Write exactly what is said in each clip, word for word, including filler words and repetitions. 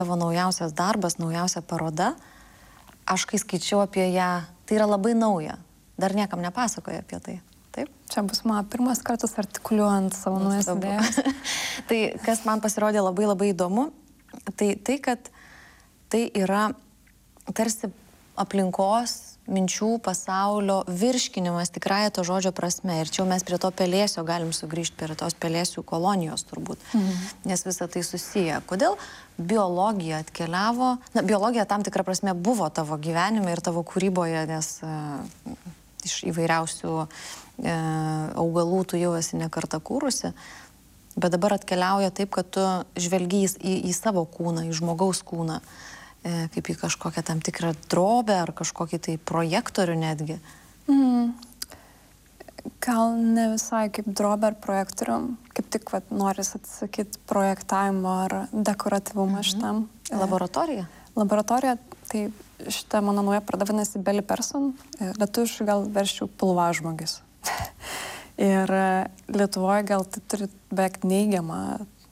Tavo naujausias darbas, naujausia paroda, aš kai skaičiau apie ją, tai yra labai nauja. Dar niekam nepasakoja apie tai. Taip? Čia bus mano pirmas kartas artikuliuojant savo naujas idėjas. Tai kas man pasirodė labai labai įdomu, tai tai, kad tai yra tarsi aplinkos, minčių, pasaulio virškinimas tikrąja to žodžio prasme. Ir čia mes prie to pelėsio galim sugrįžti, prie tos pelėsių kolonijos turbūt, mhm. nes visa tai susiję. Kodėl biologija atkeliavo? Na, biologija tam tikrą prasme buvo tavo gyvenime ir tavo kūryboje, nes uh, iš įvairiausių uh, augalų tu jau esi nekartą kūrusi, bet dabar atkeliauja taip, kad tu žvelgi į, į savo kūną, į žmogaus kūną, kaip į kažkokią tam tikrą drobę ar kažkokį tai projektorių netgi. Mm. Gal ne visai kaip drobę ar projektorių, kaip tik vat, noris atsakyti projektavimo ar dekoratyvumo mm-hmm. šitam. Laboratorija? Laboratorija, tai šitą mano nauja paroda vadinasi Belly Person, lietuviškai gal verščiau pilvažmogis. Ir Lietuvoje gal tai turi beveik neigiamą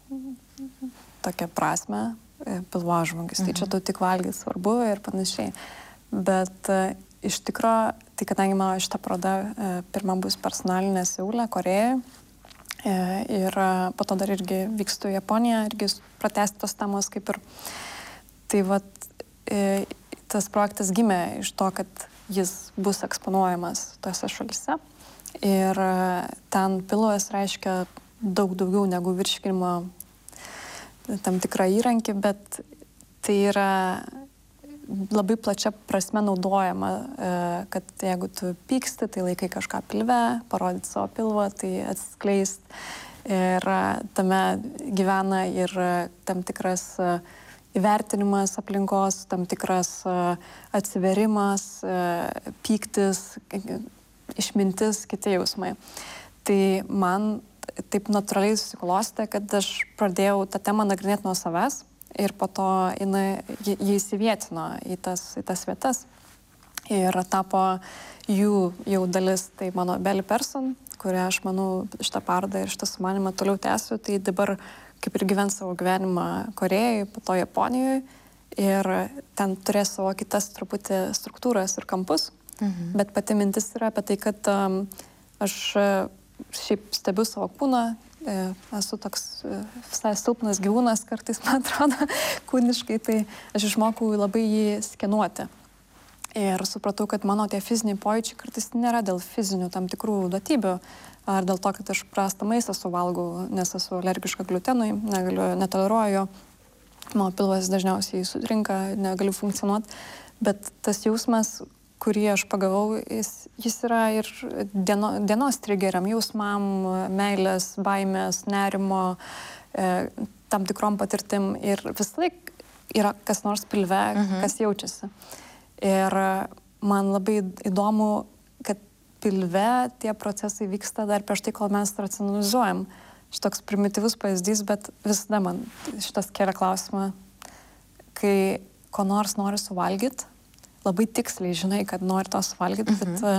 tokią prasme, pilvažmogis, tai čia tu tik valgyti svarbu ir panašiai. Bet uh, iš tikro, tai kadangi mano šitą parodą uh, pirma bus personalinė Seule, Korėjoje, uh, ir uh, po to dar irgi vykstu į Japoniją, irgi pratęsti tos temos kaip ir. Tai vat, uh, tas projektas gimė iš to, kad jis bus eksponuojamas tose šalyse. Ir uh, ten pilvas reiškia daug daugiau negu virškinimo tam tikrą įrankį, bet tai yra labai plačia prasme naudojama, kad jeigu tu pyksti, tai laikai kažką pilve, parodyti savo pilvą, tai atskleist. Ir tame gyvena ir tam tikras įvertinimas aplinkos, tam tikras atsiverimas, pyktis, išmintis, kiti jausmai. Tai man taip natūraliai susiklostė, kad aš pradėjau tą temą nagrinėti nuo savęs ir po to jinai, jį, jį įsivietino į tas, į tas vietas ir tapo jų jau dalis, tai mano Belly Person, kurią aš manau šitą parodą ir šitą sumanimą toliau tęsiu, tai dabar kaip ir gyvens savo gyvenimą Korėjoje, po to Japonijoje ir ten turės savo kitas truputį struktūras ir kampus, mhm. bet pati mintis yra apie tai, kad um, aš šiaip stebiu savo kūną, esu toks visai silpnas gyvūnas, kartais man atrodo kūniškai, tai aš išmokau labai jį skenuoti. Ir supratau, kad mano tie fiziniai pojūčiai kartais nėra dėl fizinių tam tikrų duotybių, ar dėl to, kad aš prastą maistą suvalgau, nes esu alergiška gliutenui, negaliu, netoleruoju, mano pilvas dažniausiai sutrinka, negaliu funkcionuoti, bet tas jausmas, kurį aš pagavau, jis, jis yra ir dieno, dienos trigeriam, jausmam, meilės, baimės, nerimo, e, tam tikrom patirtim ir vis laik yra kas nors pilve, mhm. kas jaučiasi. Ir man labai įdomu, kad pilve tie procesai vyksta dar prieš tai, kol mes racionalizuojam. Šitoks primityvus pavyzdys, bet visada man šitas kelia klausimą, kai ko nors nori suvalgyti, labai tiksliai žinai, kad nori to suvalgyti, mhm. bet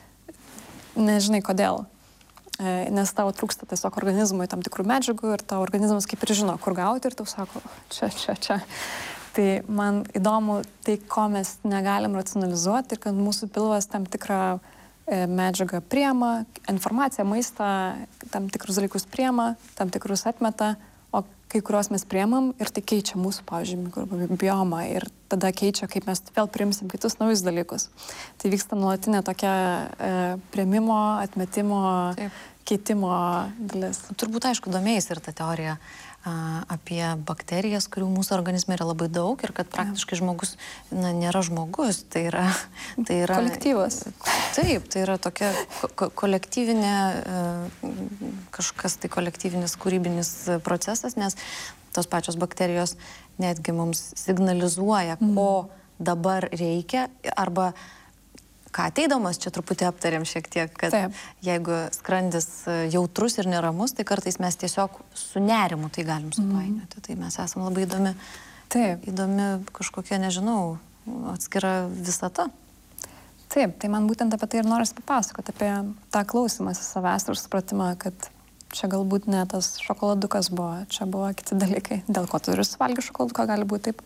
uh, nežinai kodėl. E, nes tavo trūksta tiesiog organizmui tam tikrų medžiagų ir tavo organizmas kaip ir žino, kur gauti ir tau sako, čia, čia, čia. Tai man įdomu tai, ko mes negalim racionalizuoti ir kad mūsų pilvas tam tikrą e, medžiagą priema, informaciją, maistą, tam tikrus dalykus priema, tam tikrus atmeta, o kai kuriuos mes priemam ir tai keičia mūsų, pavyzdžiui, biomą ir tada keičia, kaip mes vėl priimsim kitus naujus dalykus. Tai vyksta nuolatinė tokia e, priėmimo, atmetimo, Taip. keitimo dalis. Turbūt, aišku, domėjais ir ta teorija a, apie bakterijas, kurių mūsų organizme yra labai daug ir kad praktiškai žmogus na, nėra žmogus, tai yra... Tai yra kolektyvas. Taip, tai yra tokia ko kolektyvinė, kažkas tai kolektyvinis kūrybinis procesas, nes tos pačios bakterijos netgi mums signalizuoja, mm. ko dabar reikia, arba ką ateidamas, čia truputį aptarėm šiek tiek, kad Taip. jeigu skrandis jautrus ir neramus, tai kartais mes tiesiog su nerimu tai galim supainioti. Mm. Tai mes esame labai įdomi, Taip. įdomi kažkokia, nežinau, atskira visata. Taip, tai man būtent apie tai ir noris papasakoti, apie tą klausimąsi savęs ir supratimą, kad čia galbūt ne tas šokoladukas buvo, čia buvo kiti dalykai. Dėl ko tu ir suvalgi šokoladuką, gali būti taip.